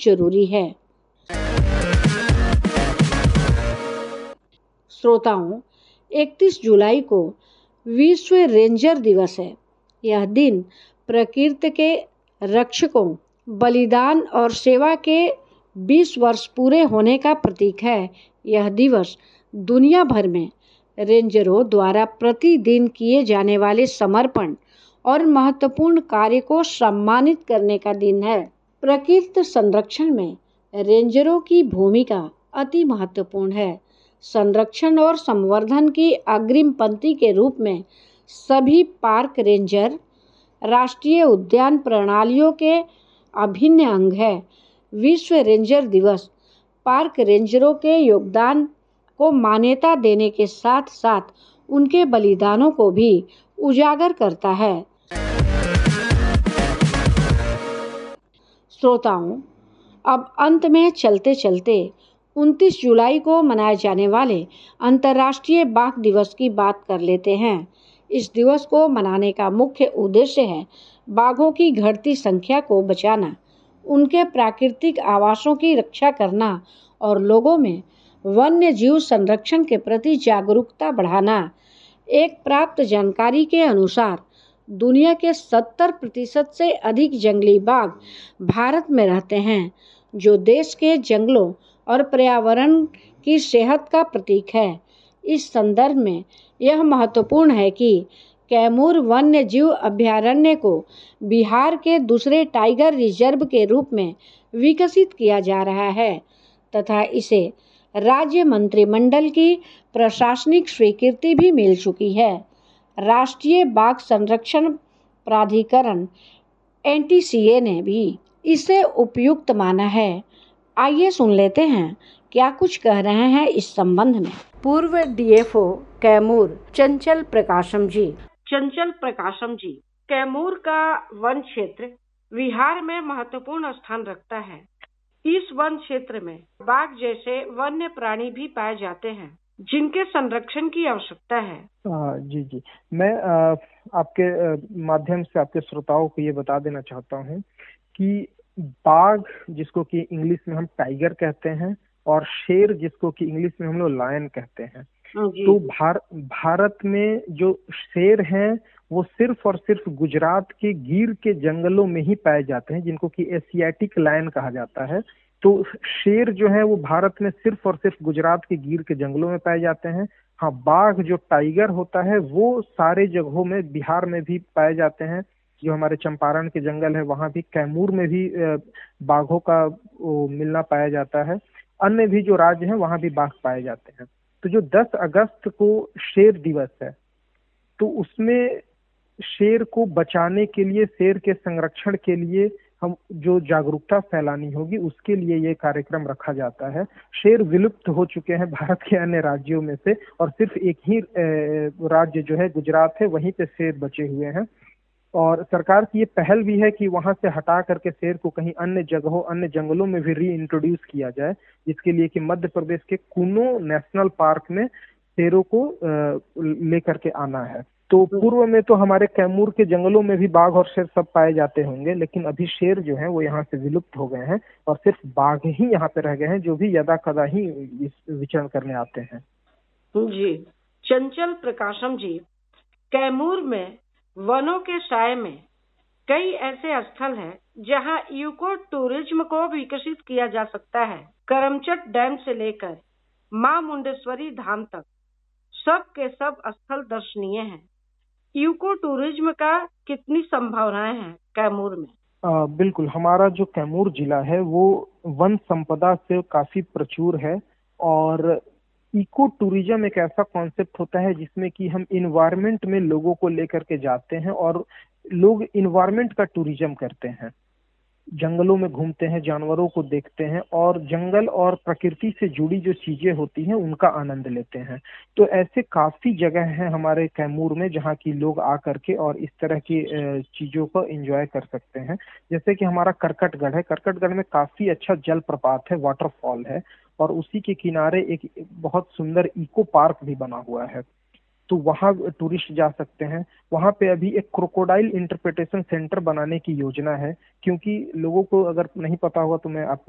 जरूरी है। श्रोताओं, 31 जुलाई को विश्व रेंजर दिवस है। यह दिन प्रकृति के रक्षकों, बलिदान और सेवा के 20 वर्ष पूरे होने का प्रतीक है। यह दिवस दुनिया भर में रेंजरों द्वारा प्रतिदिन किए जाने वाले समर्पण और महत्वपूर्ण कार्य को सम्मानित करने का दिन है। प्रकृति संरक्षण में रेंजरों की भूमिका अति महत्वपूर्ण है। संरक्षण और संवर्धन की अग्रिम पंक्ति के रूप में सभी पार्क रेंजर राष्ट्रीय उद्यान प्रणालियों के अभिन्न अंग है। विश्व रेंजर दिवस पार्क रेंजरों के योगदान को मान्यता देने के साथ साथ उनके बलिदानों को भी उजागर करता है। श्रोताओं, अब अंत में चलते चलते 29 जुलाई को मनाए जाने वाले अंतर्राष्ट्रीय बाघ दिवस की बात कर लेते हैं। इस दिवस को मनाने का मुख्य उद्देश्य है बाघों की घटती संख्या को बचाना, उनके प्राकृतिक आवासों की रक्षा करना और लोगों में वन्य जीव संरक्षण के प्रति जागरूकता बढ़ाना। एक प्राप्त जानकारी के अनुसार दुनिया के 70% से अधिक जंगली बाघ भारत में रहते हैं, जो देश के जंगलों और पर्यावरण की सेहत का प्रतीक है। इस संदर्भ में यह महत्वपूर्ण है कि कैमूर वन्य जीव अभयारण्य को बिहार के दूसरे टाइगर रिजर्व के रूप में विकसित किया जा रहा है तथा इसे राज्य मंत्रिमंडल की प्रशासनिक स्वीकृति भी मिल चुकी है। राष्ट्रीय बाघ संरक्षण प्राधिकरण NTCA ने भी इसे उपयुक्त माना है। आइए सुन लेते हैं क्या कुछ कह रहे हैं इस संबंध में पूर्व DFO कैमूर चंचल प्रकाशम जी। चंचल प्रकाशम जी, कैमूर का वन क्षेत्र बिहार में महत्वपूर्ण स्थान रखता है। इस वन क्षेत्र में बाघ जैसे वन्य प्राणी भी पाए जाते हैं, जिनके संरक्षण की आवश्यकता है। जी, मैं आपके माध्यम से आपके श्रोताओं को ये बता देना चाहता हूँ कि बाघ, जिसको कि इंग्लिश में हम टाइगर कहते हैं, और शेर, जिसको कि इंग्लिश में हम लोग लायन कहते हैं, तो भारत में जो शेर हैं वो सिर्फ और सिर्फ गुजरात के गिर के जंगलों में ही पाए जाते हैं, जिनको कि एशियाटिक लायन कहा जाता है। तो शेर जो है वो भारत में सिर्फ और सिर्फ गुजरात के गिर के जंगलों में पाए जाते हैं। हाँ, बाघ जो टाइगर होता है वो सारे जगहों में, बिहार में भी पाए जाते हैं। जो हमारे चंपारण के जंगल है वहां भी, कैमूर में भी बाघों का मिलना पाया जाता है। अन्य भी जो राज्य हैं वहां भी बाघ पाए जाते हैं। तो जो 10 अगस्त को शेर दिवस है, तो उसमें शेर को बचाने के लिए, शेर के संरक्षण के लिए हम जो जागरूकता फैलानी होगी, उसके लिए ये कार्यक्रम रखा जाता है। शेर विलुप्त हो चुके हैं भारत के अन्य राज्यों में से, और सिर्फ एक ही राज्य जो है गुजरात है, वहीं पे शेर बचे हुए हैं। और सरकार की ये पहल भी है कि वहां से हटा करके शेर को कहीं अन्य जगहों, अन्य जंगलों में भी री इंट्रोड्यूस किया जाए, जिसके लिए कि मध्य प्रदेश के कुनो नेशनल पार्क में शेरों को लेकर के आना है। तो पूर्व में तो हमारे कैमूर के जंगलों में भी बाघ और शेर सब पाए जाते होंगे, लेकिन अभी शेर जो है वो यहाँ से विलुप्त हो गए हैं और सिर्फ बाघ ही यहाँ पे रह गए हैं, जो भी यदा कदा ही विचरण करने आते हैं। जी, चंचल प्रकाशम जी, कैमूर में वनों के साय में कई ऐसे स्थल हैं जहां इको टूरिज्म को विकसित किया जा सकता है। करमचट डैम से लेकर मां मुंडेश्वरी धाम तक सब के सब स्थल दर्शनीय हैं। इको टूरिज्म का कितनी संभावनाएं हैं कैमूर में? बिल्कुल, हमारा जो कैमूर जिला है वो वन संपदा से काफी प्रचुर है, और इको टूरिज्म एक ऐसा कॉन्सेप्ट होता है जिसमें कि हम इन्वायरमेंट में लोगों को लेकर के जाते हैं और लोग इन्वायरमेंट का टूरिज्म करते हैं। जंगलों में घूमते हैं, जानवरों को देखते हैं और जंगल और प्रकृति से जुड़ी जो चीजें होती हैं उनका आनंद लेते हैं। तो ऐसे काफी जगह हैं हमारे कैमूर में जहाँ की लोग आकर के और इस तरह की चीजों को एंजॉय कर सकते हैं। जैसे कि हमारा करकटगढ़ है, करकटगढ़ में काफी अच्छा जलप्रपात है, वाटरफॉल है, और उसी के किनारे एक बहुत सुंदर इको पार्क भी बना हुआ है, तो वहाँ टूरिस्ट जा सकते हैं। वहाँ पे अभी एक क्रोकोडाइल इंटरप्रिटेशन सेंटर बनाने की योजना है, क्योंकि लोगों को अगर नहीं पता होगा तो मैं आपको